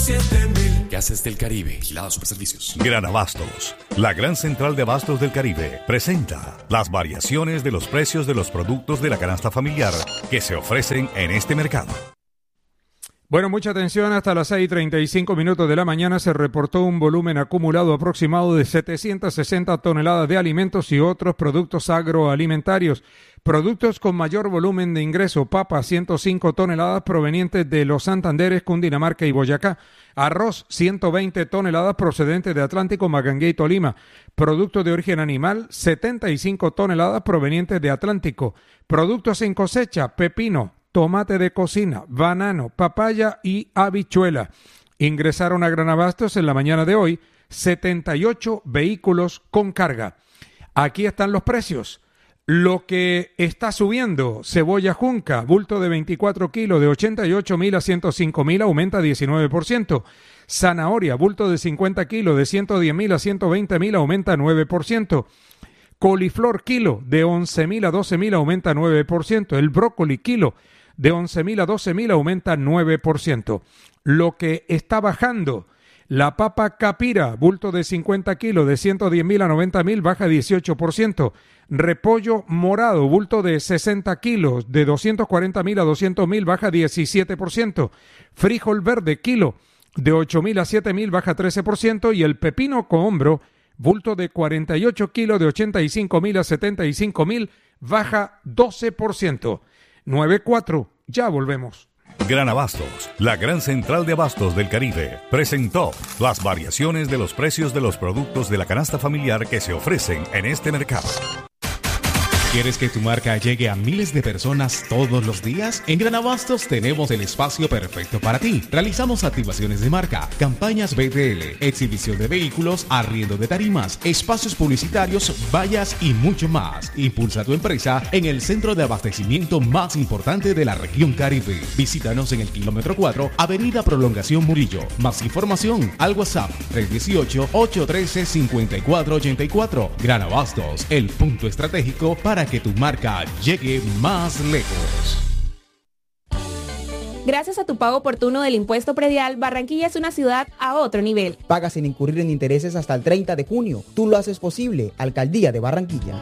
7000. Gases del Caribe, Vigilado Superservicios. Gran Abastos, la gran central de abastos del Caribe, presenta las variaciones de los precios de los productos de la canasta familiar que se ofrecen en este mercado. Bueno, mucha atención, hasta las 6:35 de la mañana se reportó un volumen acumulado aproximado de 760 toneladas de alimentos y otros productos agroalimentarios. Productos con mayor volumen de ingreso: papa 105 toneladas provenientes de los Santanderes, Cundinamarca y Boyacá; arroz 120 toneladas procedentes de Atlántico, Magangué y Tolima; productos de origen animal 75 toneladas provenientes de Atlántico; productos en cosecha: pepino, tomate de cocina, banano, papaya y habichuela. Ingresaron a Gran Abastos en la mañana de hoy 78 vehículos con carga. Aquí están los precios. Lo que está subiendo: cebolla junca, bulto de 24 kilos, de 88.000 a 105.000, aumenta 19%. Zanahoria, bulto de 50 kilos, de 110.000 a 120.000, aumenta 9%. Coliflor kilo, de 11.000 a 12.000, aumenta 9%. El brócoli kilo, de 11.000 a 12.000, aumenta 9%. Lo que está bajando: la papa capira, bulto de 50 kilos, de 110.000 a 90.000, baja 18%. Repollo morado, bulto de 60 kilos, de 240.000 a 200.000, baja 17%. Frijol verde kilo, de 8.000 a 7.000, baja 13%. Y el pepino cohombro, bulto de 48 kilos, de 85.000 a 75.000, baja 12%. 9-4, ya volvemos. Gran Abastos, la gran central de abastos del Caribe, presentó las variaciones de los precios de los productos de la canasta familiar que se ofrecen en este mercado. ¿Quieres que tu marca llegue a miles de personas todos los días? En Gran Abastos tenemos el espacio perfecto para ti. Realizamos activaciones de marca, campañas BTL, exhibición de vehículos, arriendo de tarimas, espacios publicitarios, vallas y mucho más. Impulsa tu empresa en el centro de abastecimiento más importante de la región Caribe. Visítanos en el kilómetro 4, Avenida Prolongación Murillo. Más información al WhatsApp 318-813-5484. Gran Abastos, el punto estratégico para que tu marca llegue más lejos. Gracias a tu pago oportuno del impuesto predial, Barranquilla es una ciudad a otro nivel. Paga sin incurrir en intereses hasta el 30 de junio. Tú lo haces posible. Alcaldía de Barranquilla.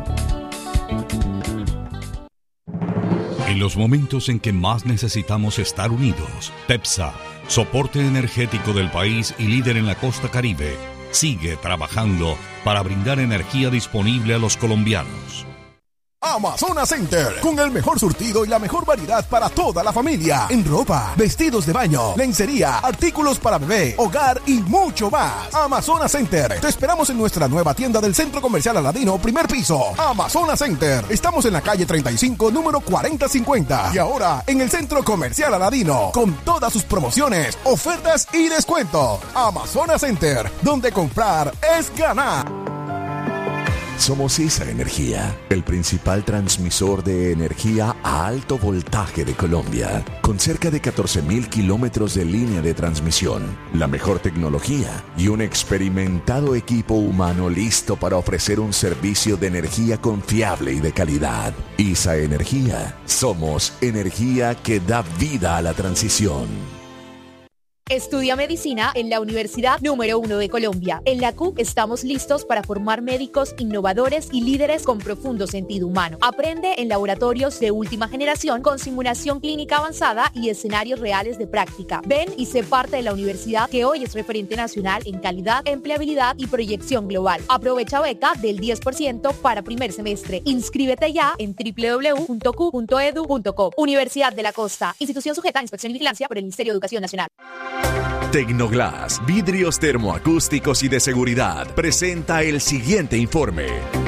En los momentos en que más necesitamos estar unidos, TEPSA, soporte energético del país y líder en la costa Caribe, sigue trabajando para brindar energía disponible a los colombianos. Amazonas Center, con el mejor surtido y la mejor variedad para toda la familia, en ropa, vestidos de baño, lencería, artículos para bebé, hogar y mucho más. Amazonas Center, te esperamos en nuestra nueva tienda del Centro Comercial Aladino, primer piso. Amazonas Center, estamos en la calle 35, número 4050, y ahora en el Centro Comercial Aladino, con todas sus promociones, ofertas y descuentos. Amazonas Center, donde comprar es ganar. Somos esa energía, el principal transmisor de energía a alto voltaje de Colombia, con cerca de 14.000 kilómetros de línea de transmisión, la mejor tecnología y un experimentado equipo humano listo para ofrecer un servicio de energía confiable y de calidad. ISA Energía, somos energía que da vida a la transición. Estudia medicina en la Universidad número 1 de Colombia. En la CUC estamos listos para formar médicos innovadores y líderes con profundo sentido humano. Aprende en laboratorios de última generación con simulación clínica avanzada y escenarios reales de práctica. Ven y sé parte de la universidad que hoy es referente nacional en calidad, empleabilidad y proyección global. Aprovecha beca del 10% para primer semestre. Inscríbete ya en www.cu.edu.co. Universidad de la Costa, institución sujeta a inspección y vigilancia por el Ministerio de Educación Nacional. Tecnoglass, vidrios termoacústicos y de seguridad, presenta el siguiente informe.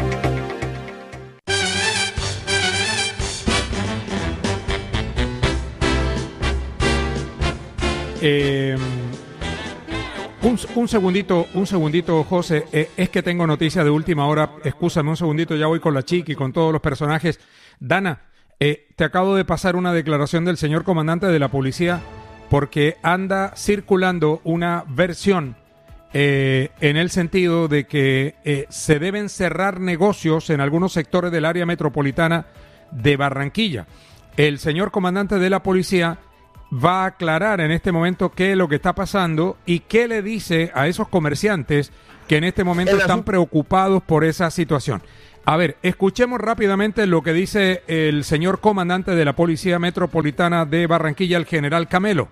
Un segundito, José. Es que tengo noticia de última hora. Excúsame un segundito, ya voy con la chica y con todos los personajes. Dana, te acabo de pasar una declaración del señor comandante de la policía, porque anda circulando una versión en el sentido de que se deben cerrar negocios en algunos sectores del área metropolitana de Barranquilla. El señor comandante de la policía va a aclarar en este momento qué es lo que está pasando y qué le dice a esos comerciantes que en este momento están preocupados por esa situación. A ver, escuchemos rápidamente lo que dice el señor comandante de la Policía Metropolitana de Barranquilla, el general Camelo.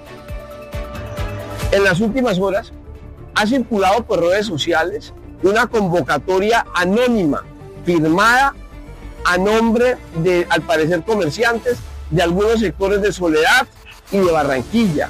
En las últimas horas ha circulado por redes sociales una convocatoria anónima firmada a nombre de, al parecer, comerciantes de algunos sectores de Soledad y de Barranquilla,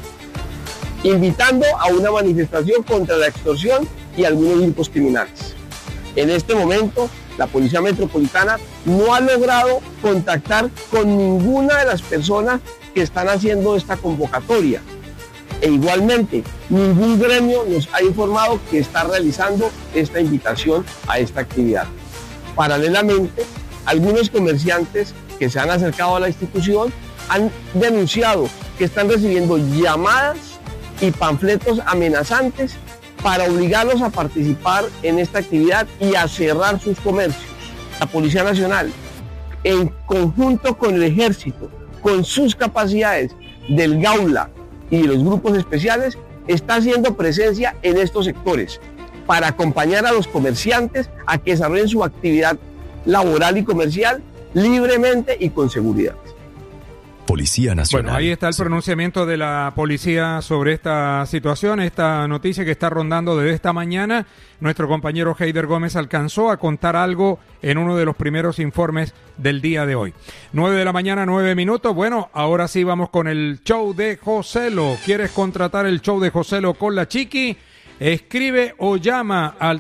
invitando a una manifestación contra la extorsión y algunos grupos criminales. En este momento, la Policía Metropolitana no ha logrado contactar con ninguna de las personas que están haciendo esta convocatoria. E igualmente, ningún gremio nos ha informado que está realizando esta invitación a esta actividad. Paralelamente, algunos comerciantes que se han acercado a la institución han denunciado que están recibiendo llamadas y panfletos amenazantes para obligarlos a participar en esta actividad y a cerrar sus comercios. La Policía Nacional, en conjunto con el Ejército, con sus capacidades del Gaula y de los grupos especiales, está haciendo presencia en estos sectores para acompañar a los comerciantes a que desarrollen su actividad laboral y comercial libremente y con seguridad. Policía Nacional. Bueno, ahí está el pronunciamiento de la policía sobre esta situación, esta noticia que está rondando desde esta mañana. Nuestro compañero Heider Gómez alcanzó a contar algo en uno de los primeros informes del día de hoy. 9 de la mañana, 9 minutos. Bueno, ahora sí vamos con el show de Joselo. ¿Quieres contratar el show de Joselo con la Chiqui? Escribe o llama al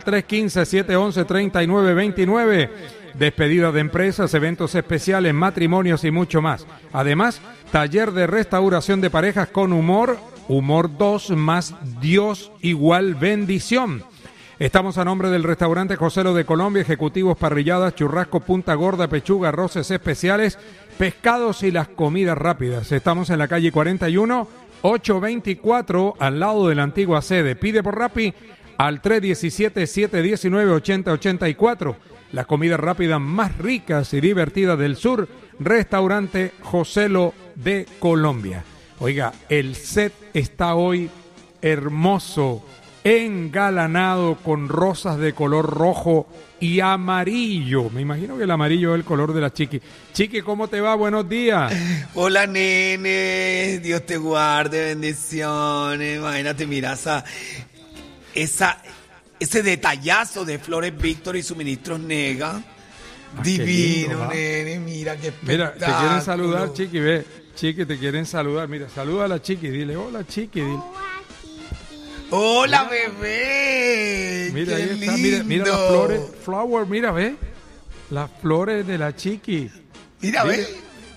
315-711-3929. Despedida de empresas, eventos especiales, matrimonios y mucho más. Además, taller de restauración de parejas con humor, humor 2 más Dios igual bendición. Estamos a nombre del restaurante Joselo de Colombia, ejecutivos, parrilladas, churrasco, punta gorda, pechuga, arroces especiales, pescados y las comidas rápidas. Estamos en la calle 41, 824, al lado de la antigua sede. Pide por Rappi al 317-719-8084. Las comidas rápidas más ricas y divertidas del sur, restaurante Joselo de Colombia. Oiga, el set está hoy hermoso, engalanado con rosas de color rojo y amarillo. Me imagino que el amarillo es el color de la Chiqui. Chiqui, ¿cómo te va? Buenos días. Hola, nene. Dios te guarde, bendiciones. Imagínate, mira ese detallazo de Flores Víctor y suministros Nega. Divino, lindo, nene, mira qué espectáculo. Mira, te quieren saludar, Chiqui, ve. Chiqui, te quieren saludar. Mira, saluda a la Chiqui, dile, hola, Chiqui, dile. Hola, bebé. Mira, qué ahí está, lindo. mira las flores, mira, ve. Las flores de la Chiqui. Mira, ve.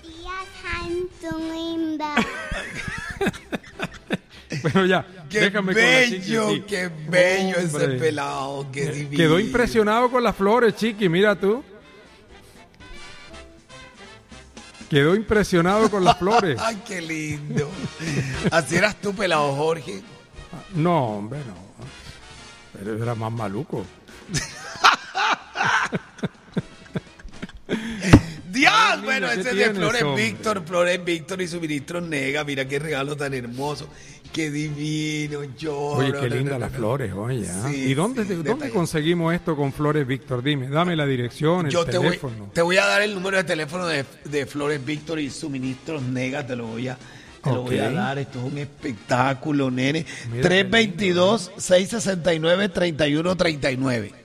Bueno, ya, qué déjame bello, con la Chiqui. qué bello ese pelado, qué divino. Quedó impresionado con las flores, Chiqui, mira tú. Quedó impresionado con las flores. Ay, qué lindo. Así eras tú, pelado Jorge. No, hombre, no. Pero era más maluco. Dios, ay, bueno, niña, ese de Flores Víctor y suministros Nega, mira qué regalo tan hermoso, qué divino, Oye, qué lindas las flores, oye. Sí, ¿y dónde conseguimos esto con Flores Víctor? Dime, dame la dirección, el teléfono. Te voy a dar el número de teléfono de Flores Víctor y suministros Nega, te lo voy a dar. Esto es un espectáculo, nene. 322-669-3139.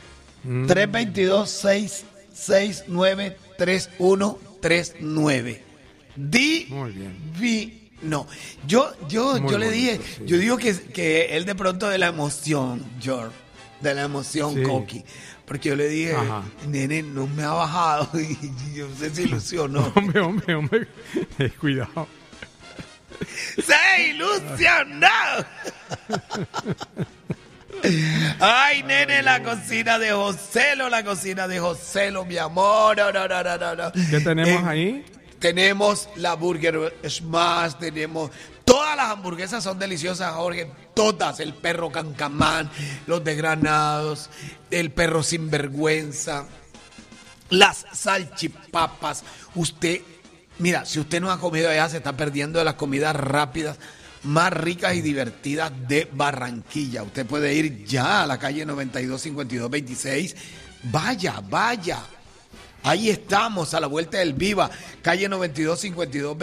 322-669-3139. Muy bien. No, yo le dije, sí. Yo digo que él de pronto de la emoción, George, de la emoción, sí. Coqui, porque yo le dije, ajá, nene, no me ha bajado y yo no sé si ilusionó. Hombre, cuidado. ¡Se ilusionó! Ay, nene, la cocina de Joselo, mi amor. No. ¿Qué tenemos ahí? Tenemos la Burger Smash, tenemos... Todas las hamburguesas son deliciosas, Jorge. Todas. El perro Cancamán, los desgranados, el perro sinvergüenza, las salchipapas. Usted Mira, si usted no ha comido allá, se está perdiendo de las comidas rápidas más ricas y divertidas de Barranquilla. Usted puede ir ya a la calle 92 52 26. Vaya. Ahí estamos, a la vuelta del Viva, calle 92 52 26.